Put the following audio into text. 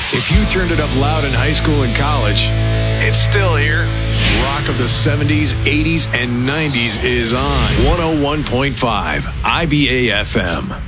If you turned it up loud in high school and college, it's still here. Rock of the 70s, 80s, and 90s is on 101.5 IBA FM.